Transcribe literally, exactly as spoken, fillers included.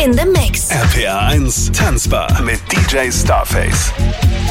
in the Mix. R P R eins Tanzbar mit D J Starface.